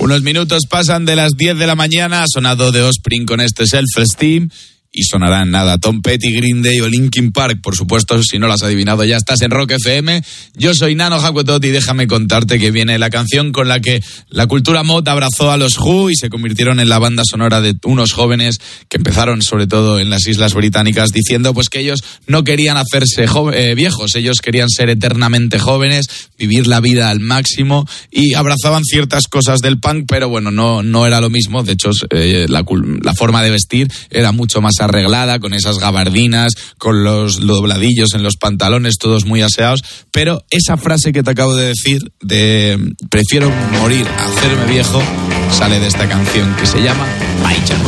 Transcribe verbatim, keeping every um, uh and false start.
Unos minutos pasan de las diez de la mañana, ha sonado The Offspring con este Self-Esteem. Y sonarán nada, Tom Petty, Green Day o Linkin Park, por supuesto, si no lo has adivinado ya estás en Rock F M. Yo soy Nano Hakuetot y déjame contarte que viene la canción con la que la cultura mod abrazó a los Who y se convirtieron en la banda sonora de unos jóvenes que empezaron sobre todo en las Islas Británicas diciendo pues que ellos no querían hacerse jo- eh, viejos, ellos querían ser eternamente jóvenes, vivir la vida al máximo y abrazaban ciertas cosas del punk, pero bueno, no, no era lo mismo, de hecho eh, la, la forma de vestir era mucho más arreglada, con esas gabardinas, con los dobladillos en los pantalones, todos muy aseados, pero esa frase que te acabo de decir, de prefiero morir a hacerme viejo, sale de esta canción que se llama My Generation.